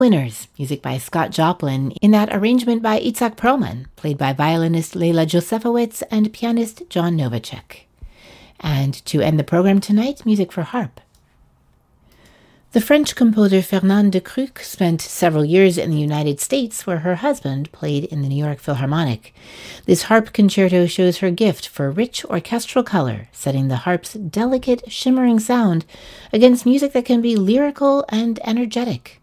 Winners, music by Scott Joplin, in that arrangement by Itzhak Perlman, played by violinist Leila Josefowitz and pianist John Novacek. And to end the program tonight, music for harp. The French composer Fernande de Kruck spent several years in the United States, where her husband played in the New York Philharmonic. This harp concerto shows her gift for rich orchestral color, setting the harp's delicate, shimmering sound against music that can be lyrical and energetic.